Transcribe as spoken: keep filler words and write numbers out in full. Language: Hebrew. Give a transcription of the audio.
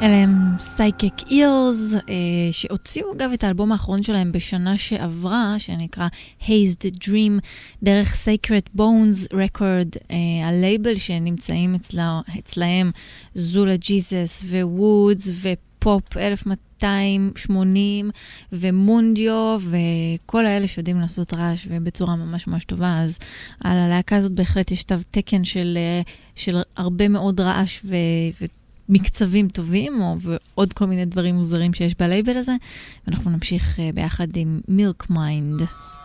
אלה הם Psychic Ears, שהוציאו אגב את האלבום האחרון שלהם בשנה שעברה, שנקרא Hazed Dream, דרך Sacred Bones Record, הלייבל שנמצאים אצלה, אצלהם זולה ג'יזס ווודס ופופ אלף מאתיים שמונים ומונדיו וכל האלה שיודעים לעשות רעש ובצורה ממש ממש טובה. אז על הלהקה הזאת בהחלט יש תו תקן של, של הרבה מאוד רעש ו... ו מקצבים טובים, או ועוד כל מיני דברים מוזרים שיש בלייבל הזה. ואנחנו נמשיך ביחד עם Milk Mind.